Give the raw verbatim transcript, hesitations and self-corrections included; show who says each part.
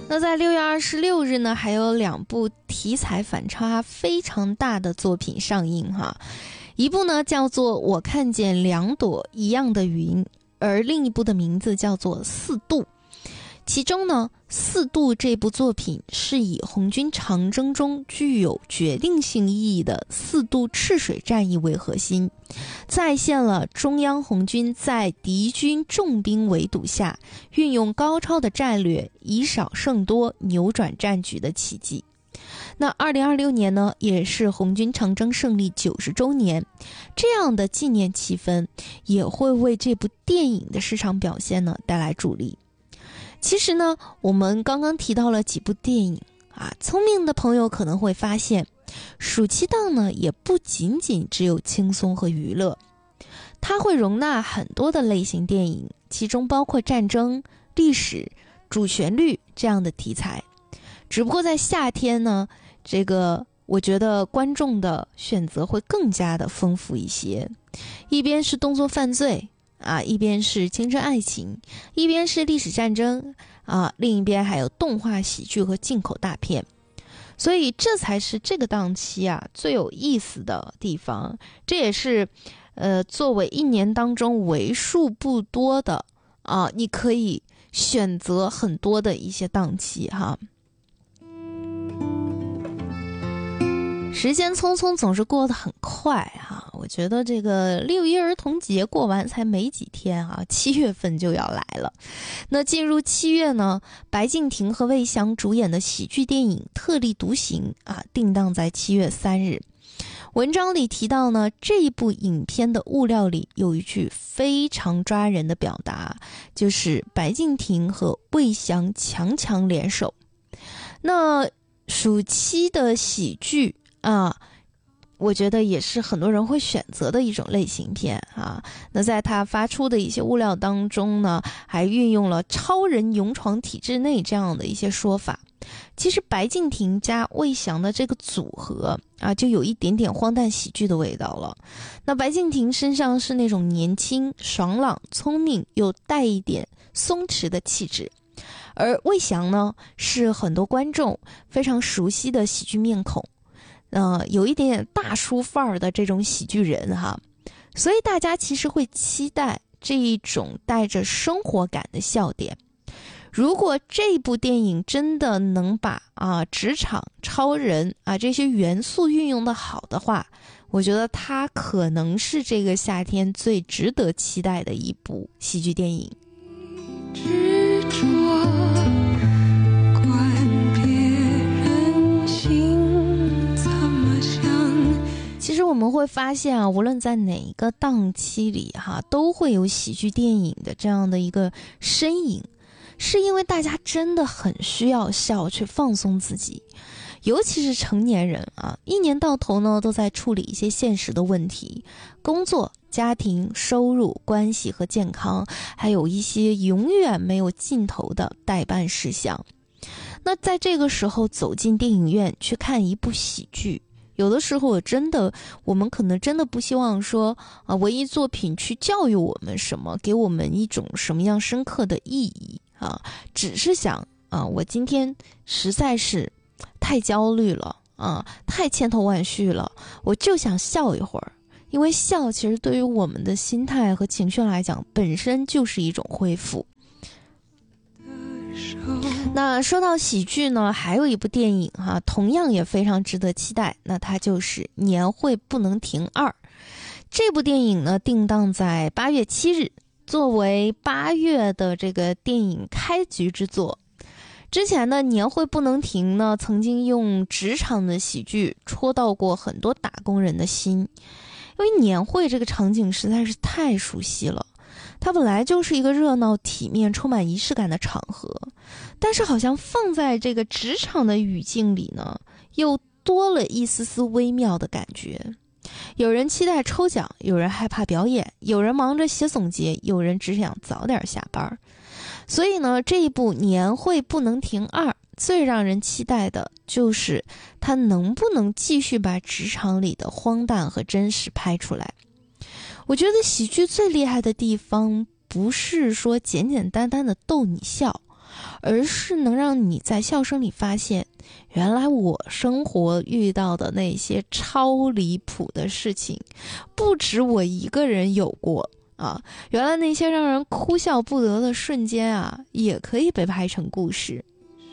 Speaker 1: 那在六月二十六日呢，还有两部题材反差非常大的作品上映哈。一部呢叫做《我看见两朵一样的云》，而另一部的名字叫做《四渡》。其中呢，《四渡》这部作品是以红军长征中具有决定性意义的四渡赤水战役为核心，再现了中央红军在敌军重兵围堵下，运用高超的战略，以少胜多，扭转战局的奇迹。那二零二六年呢，也是红军长征胜利九十周年，这样的纪念气氛也会为这部电影的市场表现呢带来助力。其实呢，我们刚刚提到了几部电影啊，聪明的朋友可能会发现，暑期档呢也不仅仅只有轻松和娱乐，它会容纳很多的类型电影，其中包括战争、历史、主旋律这样的题材。只不过在夏天呢，这个我觉得观众的选择会更加的丰富一些，一边是动作犯罪啊，一边是青春爱情，一边是历史战争啊，另一边还有动画喜剧和进口大片。所以这才是这个档期啊最有意思的地方，这也是呃作为一年当中为数不多的啊你可以选择很多的一些档期哈。时间匆匆，总是过得很快哈。我觉得这个六一儿童节过完才没几天啊，七月份就要来了。那进入七月呢，白敬亭和魏翔主演的喜剧电影《特立独行》啊，定档在七月三日。文章里提到呢，这一部影片的物料里有一句非常抓人的表达，就是白敬亭和魏翔强强联手。那暑期的喜剧啊，我觉得也是很多人会选择的一种类型片啊。那在他发出的一些物料当中呢，还运用了超人勇闯体制内这样的一些说法。其实白敬亭加魏翔的这个组合啊，就有一点点荒诞喜剧的味道了。那白敬亭身上是那种年轻、爽朗、聪明又带一点松弛的气质，而魏翔呢，是很多观众非常熟悉的喜剧面孔。呃，有一点点大叔范儿的这种喜剧人哈，所以大家其实会期待这一种带着生活感的笑点。如果这部电影真的能把啊职场、超人啊这些元素运用的好的话，我觉得它可能是这个夏天最值得期待的一部喜剧电影。执着其实我们会发现啊，无论在哪一个档期里哈，都会有喜剧电影的这样的一个身影，是因为大家真的很需要笑去放松自己，尤其是成年人啊，一年到头呢都在处理一些现实的问题，工作、家庭、收入、关系和健康，还有一些永远没有尽头的待办事项。那在这个时候走进电影院去看一部喜剧，有的时候我真的我们可能真的不希望说啊，文艺作品去教育我们什么，给我们一种什么样深刻的意义啊，只是想啊，我今天实在是太焦虑了啊，太千头万绪了，我就想笑一会儿。因为笑其实对于我们的心态和情绪来讲，本身就是一种恢复。那说到喜剧呢，还有一部电影哈，同样也非常值得期待，那它就是《年会不能停二》。这部电影呢定档在八月七日，作为八月的这个电影开局之作。之前的《年会不能停》呢，曾经用职场的喜剧戳到过很多打工人的心，因为年会这个场景实在是太熟悉了。它本来就是一个热闹、体面、充满仪式感的场合，但是好像放在这个职场的语境里呢，又多了一丝丝微妙的感觉。有人期待抽奖，有人害怕表演，有人忙着写总结，有人只想早点下班。所以呢，这一部《年会不能停二》最让人期待的就是它能不能继续把职场里的荒诞和真实拍出来。我觉得喜剧最厉害的地方不是说简简单单的逗你笑， 而是能让你在笑声里发现，原来我生活遇到的那些超离谱的事情，不止我一个人有过啊！原来那些让人哭笑不得的瞬间啊，也可以被拍成故事。